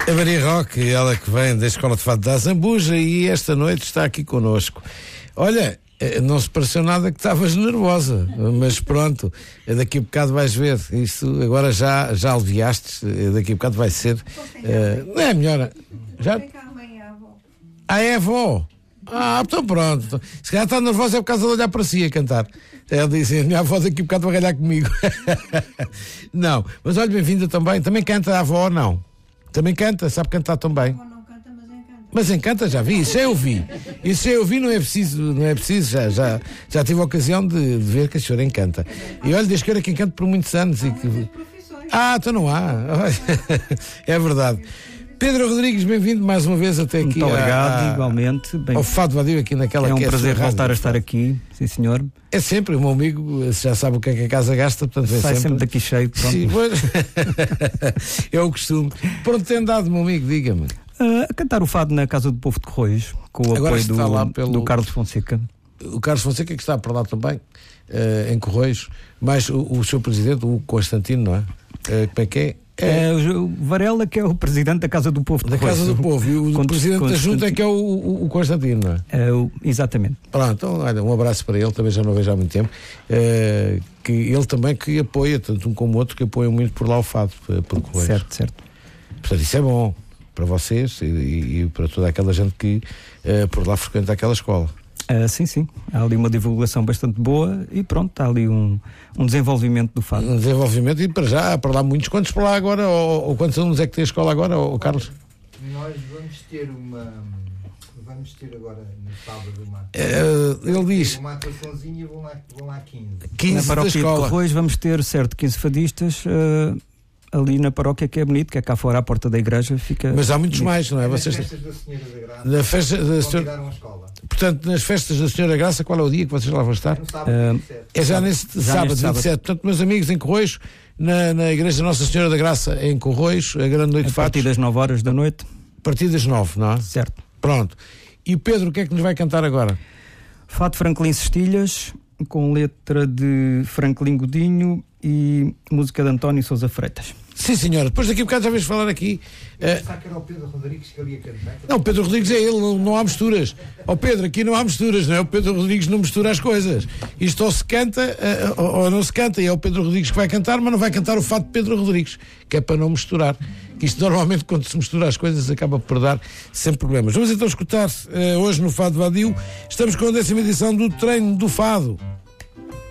A Maria Roque, ela que vem da Escola de Fado da Zambuja e esta noite está aqui connosco. Olha, não se pareceu nada que estavas nervosa, mas pronto, daqui a bocado vais ver. Isto agora já aliviaste, daqui a bocado vai ser. Não é melhor? Já? Ah, é a avó? Ah, então pronto. Se calhar está nervosa é por causa de olhar para si a cantar. Ela disse, a minha avó daqui a bocado vai ganhar comigo. Não, mas olha, bem-vinda também. Também canta a avó ou não? Também canta, sabe cantar também. Não canta, mas encanta. Mas encanta, já vi, isso eu ouvi. Isso eu ouvi, não é preciso, já tive a ocasião de ver que a senhora encanta. E olha, desde que era quem canta por muitos anos. E que... Ah, então não há. É verdade. Pedro Rodrigues, bem-vindo mais uma vez até aqui. Muito obrigado, igualmente. Ao Fado Vadio aqui naquela. É um prazer voltar a estar aqui, sim senhor. É sempre, o meu amigo já sabe o que é que a casa gasta, portanto vem sai sempre daqui cheio. Pronto. Sim, pois. É o costume. Pronto, tem andado, meu amigo, diga-me. A cantar o fado na Casa do Povo de Correios, com o apoio do Carlos Fonseca. O Carlos Fonseca que está por lá também, em Correios, mas o seu presidente, o Constantino, não é? Como é que é? O Varela, que é o presidente da Casa do Povo de Correios. Da Casa do Povo, e o presidente da Junta é que é o Constantino, não é? Exatamente. Pronto, então, olha, um abraço para ele, também já não vejo há muito tempo, que ele também que apoia, tanto um como o outro, que apoiam muito por lá o fado, por Correios. Certo. Portanto, isso é bom para vocês e para toda aquela gente que por lá frequenta aquela escola. Sim. Há ali uma divulgação bastante boa e pronto, há ali um desenvolvimento do fado. Um desenvolvimento e para lá muitos. Quantos para lá agora? Ou quantos alunos é que tem a escola agora, Carlos? Nós vamos ter agora no sábado ele diz uma atuaçãozinha, vão lá 15. 15 na paróquia da escola. de Correios vamos ter 15 fadistas. Ali na paróquia que é bonito, que é cá fora à porta da igreja, fica. Mas há muitos mais, não é? Nas festas da Senhora da Graça. Na festa da Senhora... a escola. Portanto, nas festas da Senhora da Graça, qual é o dia que vocês lá vão estar? É no sábado 27. É já nesse sábado 27. Portanto, meus amigos, em Correios, na Igreja Nossa Senhora da Graça, em Correios, a grande noite de fatos. A partir das 9 horas da noite. A partir das 9, não é? Certo. Pronto. E o Pedro, o que é que nos vai cantar agora? Fado Franklin Cestilhas, com letra de Franklin Godinho e música de António Sousa Freitas. Sim, senhora. Depois daqui a bocado já vais falar aqui. Pensava que era o Pedro Rodrigues que ele ia cantar. Não, o Pedro Rodrigues é ele, não há misturas. Pedro, aqui não há misturas, não é? O Pedro Rodrigues não mistura as coisas. Isto ou se canta ou não se canta. E é o Pedro Rodrigues que vai cantar, mas não vai cantar o fado de Pedro Rodrigues, que é para não misturar. Que isto normalmente, quando se mistura as coisas, acaba por dar sempre problemas. Vamos então escutar hoje no Fado Vadio. Estamos com a 10ª edição do Treino do Fado.